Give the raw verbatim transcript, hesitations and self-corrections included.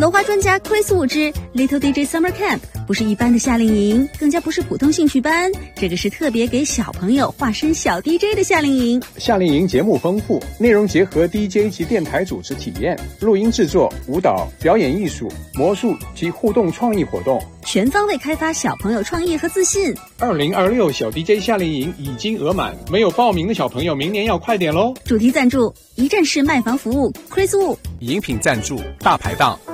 楼花专家 Chris Wu 之 Little D J Summer Camp 不是一般的夏令营，更加不是普通兴趣班，这个是特别给小朋友化身小 D J 的夏令营。 夏令营节目丰富，内容结合 D J 及电台主持体验、录音制作、舞蹈、表演艺术、魔术及互动创意活动， 全方位开发小朋友创意和自信。 二零二六小 D J 夏令营已经额满，没有报名的小朋友明年要快点咯。 主题赞助一站式卖房服务 Chris Wu， 饮品赞助大排档。